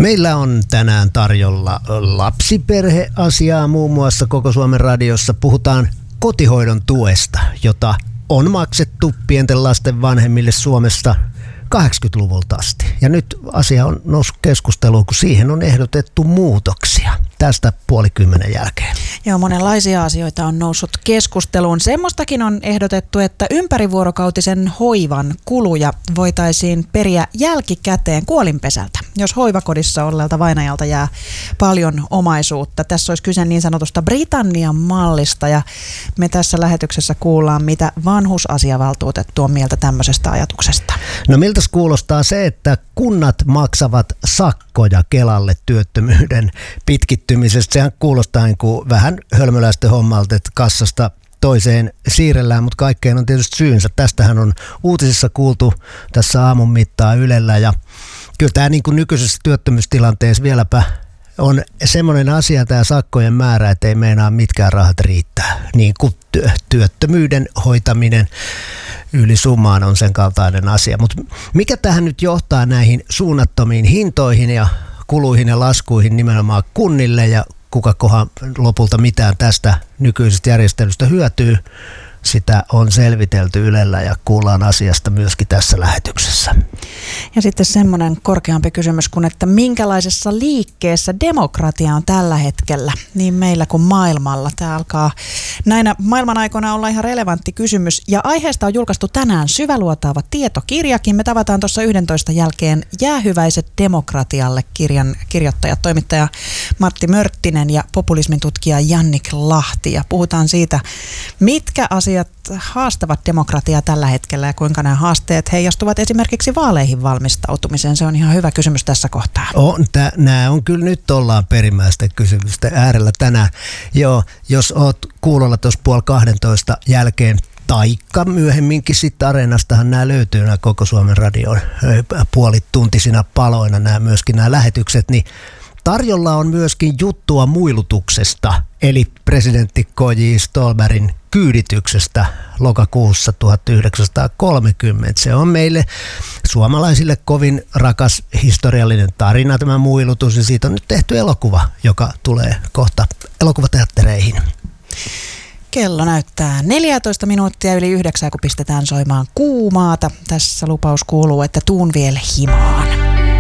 Meillä on tänään tarjolla lapsiperheasiaa muun muassa Koko Suomen radiossa. Puhutaan kotihoidon tuesta, jota on maksettu pienten lasten vanhemmille Suomessa 80-luvulta asti. Ja nyt asia on noussut keskusteluun, kun siihen on ehdotettu muutoksia tästä 9:30 jälkeen. Joo, monenlaisia asioita on noussut keskusteluun. Semmoistakin on ehdotettu, että ympärivuorokautisen hoivan kuluja voitaisiin periä jälkikäteen kuolinpesältä, jos hoivakodissa olleelta vainajalta jää paljon omaisuutta. Tässä olisi kyse niin sanotusta Britannian mallista, ja me tässä lähetyksessä kuullaan, mitä vanhusasiavaltuutettu on mieltä tämmöisestä ajatuksesta. No miltäs kuulostaa se, että kunnat maksavat sakkoja Kelalle työttömyyden pitkittymisestä? Sehän kuulostaa niin kuin vähän hölmöläisten hommalta, että kassasta toiseen siirrellään, mutta kaikkeen on tietysti syynsä. Tästähän on uutisissa kuultu tässä aamun mittaan Ylellä, ja kyllä tämä niin kuin nykyisessä työttömyystilanteessa vieläpä on semmoinen asia tämä sakkojen määrä, että ei meinaa mitkään rahat riittää. Niin kuin työttömyyden hoitaminen yli summaan on sen kaltainen asia. Mutta mikä tähän nyt johtaa näihin suunnattomiin hintoihin ja kuluihin ja laskuihin nimenomaan kunnille, ja kukakohan lopulta mitään tästä nykyisestä järjestelystä hyötyy? Sitä on selvitelty Ylellä ja kuullaan asiasta myöskin tässä lähetyksessä. Ja sitten semmoinen korkeampi kysymys kuin, että minkälaisessa liikkeessä demokratia on tällä hetkellä, niin meillä kuin maailmalla. Tämä alkaa näinä maailman aikoina olla ihan relevantti kysymys. Ja aiheesta on julkaistu tänään syväluotaava tietokirjakin. Me tavataan tuossa 11 jälkeen Jäähyväiset demokratialle -kirjan kirjoittajat, toimittaja Martti Mörttinen ja populismin tutkija Jannik Lahti. Ja puhutaan siitä, mitkä asiat haastavat demokratiaa tällä hetkellä ja kuinka nämä haasteet heijastuvat esimerkiksi vaaleihin valmistautumiseen. Se on ihan hyvä kysymys tässä kohtaa. Nämä on kyllä, nyt ollaan perimmäisten kysymysten äärellä tänään. Joo, jos oot kuulolla tuossa 11:30 jälkeen, taikka myöhemminkin sitten Areenastahan nämä löytyy, nämä Koko Suomen radion puolituntisina paloina myöskin nämä lähetykset, niin tarjolla on myöskin juttua muilutuksesta, eli presidentti K.J. Ståhlbergin kyydityksestä lokakuussa 1930. Se on meille suomalaisille kovin rakas historiallinen tarina, tämä muilutus, ja siitä on nyt tehty elokuva, joka tulee kohta elokuvateattereihin. Kello näyttää 14 minuuttia yli 9, kun pistetään soimaan Kuumaata. Tässä lupaus kuuluu, että tuun vielä himaan.